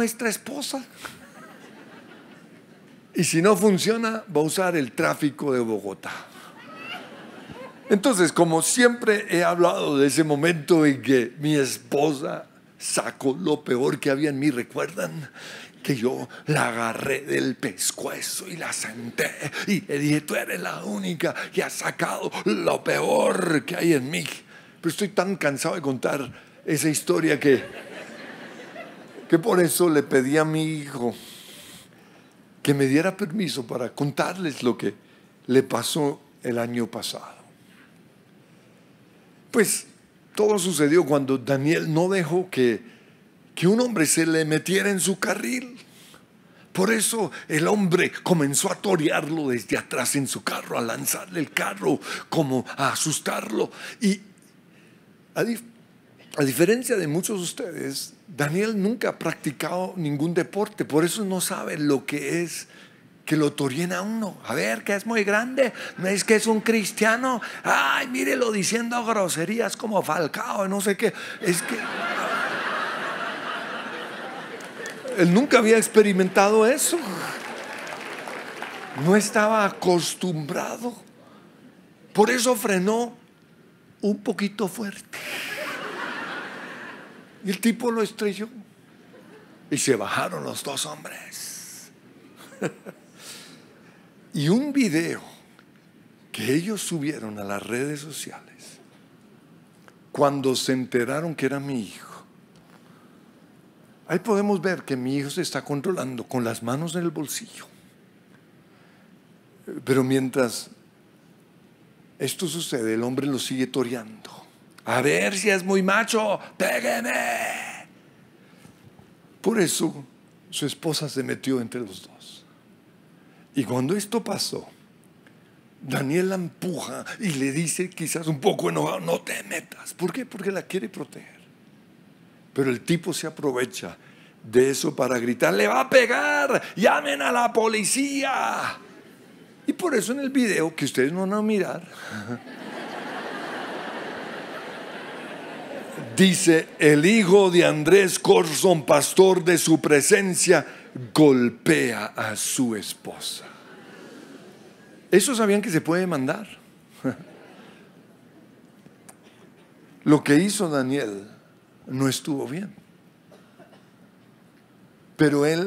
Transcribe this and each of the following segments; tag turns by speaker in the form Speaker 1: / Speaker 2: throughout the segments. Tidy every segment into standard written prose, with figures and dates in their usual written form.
Speaker 1: nuestra esposa. Y si no funciona, va a usar el tráfico de Bogotá. Entonces, como siempre he hablado de ese momento en que mi esposa sacó lo peor que había en mí, ¿recuerdan? Que yo la agarré del pescuezo y la senté y le dije: tú eres la única que ha sacado lo peor que hay en mí. Pero estoy tan cansado de contar esa historia que por eso le pedí a mi hijo que me diera permiso para contarles lo que le pasó el año pasado. Pues todo sucedió cuando Daniel no dejó que un hombre se le metiera en su carril. Por eso el hombre comenzó a torearlo desde atrás en su carro, a lanzarle el carro, como a asustarlo. Y a diferencia de muchos de ustedes, Daniel nunca ha practicado ningún deporte, por eso no sabe lo que es que lo toreen a uno. A ver, que es muy grande, no es que es un cristiano. Ay, mírelo diciendo groserías como Falcao, no sé qué. Es que él nunca había experimentado eso. No estaba acostumbrado. Por eso frenó un poquito fuerte. Y el tipo lo estrelló. Y se bajaron los dos hombres. Y un video que ellos subieron a las redes sociales, cuando se enteraron que era mi hijo, ahí podemos ver que mi hijo se está controlando con las manos en el bolsillo. Pero mientras esto sucede, el hombre lo sigue toreando. A ver si es muy macho, pégueme. Por eso su esposa se metió entre los dos. Y cuando esto pasó, Daniel la empuja y le dice, quizás un poco enojado: no te metas. ¿Por qué? Porque la quiere proteger. Pero el tipo se aprovecha de eso para gritar: le va a pegar, llamen a la policía. Y por eso en el video, que ustedes no van a mirar, dice: el hijo de Andrés Corson, pastor de su presencia, golpea a su esposa. ¿Eso sabían que se puede demandar? Lo que hizo Daniel no estuvo bien. Pero él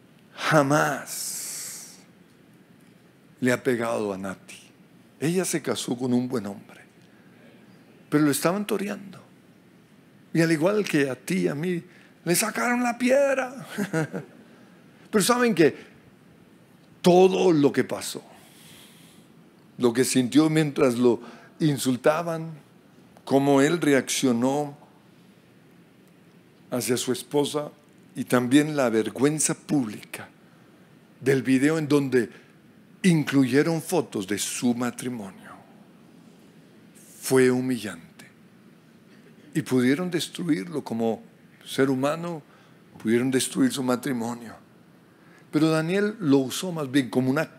Speaker 1: jamás le ha pegado a Nati. Ella se casó con un buen hombre, pero lo estaban toreando. Y al igual que a ti y a mí, le sacaron la piedra. Pero saben que todo lo que pasó, lo que sintió mientras lo insultaban, cómo él reaccionó hacia su esposa, y también la vergüenza pública del video en donde incluyeron fotos de su matrimonio, fue humillante. Y pudieron destruirlo como ser humano, pudieron destruir su matrimonio. Pero Daniel lo usó más bien como una